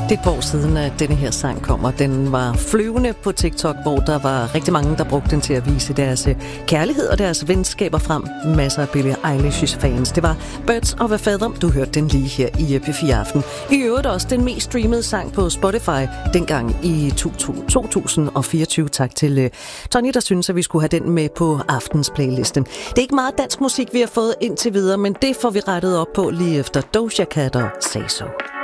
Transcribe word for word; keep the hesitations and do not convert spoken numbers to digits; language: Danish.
Det er et par år siden, at denne her sang kommer. Den var flyvende på TikTok, hvor der var rigtig mange, der brugte den til at vise deres kærlighed og deres venskaber frem. Masser af Billie Eilish's fans. Det var Birds of a Feather. Du hørte den lige her i P fire Aften. I øvrigt også den mest streamede sang på Spotify dengang i to tusind og fireogtyve. Tak til Tony, der synes, at vi skulle have den med på aftens playliste. Det er ikke meget dansk musik, vi har fået indtil videre, men det får vi rettet op på lige efter Doja Cat og Say So.